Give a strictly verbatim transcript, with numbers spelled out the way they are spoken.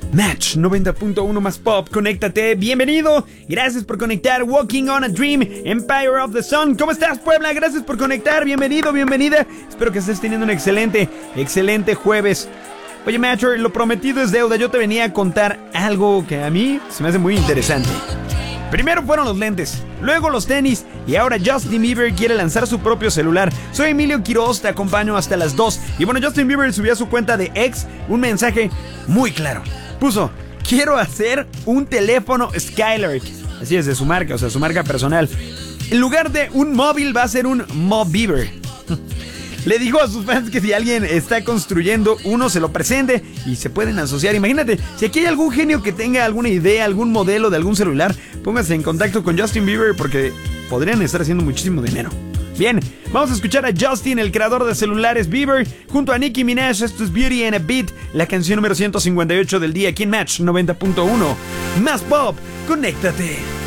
Match noventa punto uno más pop, conéctate, bienvenido, gracias por conectar, Walking on a Dream, Empire of the Sun. ¿Cómo estás, Puebla? Gracias por conectar, bienvenido, bienvenida. Espero que estés teniendo un excelente, excelente jueves. Oye, Matcher, lo prometido es deuda. Yo te venía a contar algo que a mí se me hace muy interesante. Primero fueron los lentes, luego los tenis y ahora Justin Bieber quiere lanzar su propio celular. Soy Emilio Quiroz, te acompaño hasta las dos. Y bueno, Justin Bieber subió a su cuenta de X un mensaje muy claro. Puso, quiero hacer un teléfono Skylark. Así es, de su marca, o sea, su marca personal. En lugar de un móvil va a ser un Mobieber. Le dijo a sus fans que si alguien está construyendo uno, se lo presente y se pueden asociar. Imagínate, si aquí hay algún genio que tenga alguna idea, algún modelo de algún celular, póngase en contacto con Justin Bieber porque podrían estar haciendo muchísimo dinero. Bien, vamos a escuchar a Justin, el creador de celulares Bieber, junto a Nicki Minaj. Esto es Beauty and a Beat, la canción número ciento cincuenta y ocho del día aquí en Match noventa punto uno. Más pop, conéctate.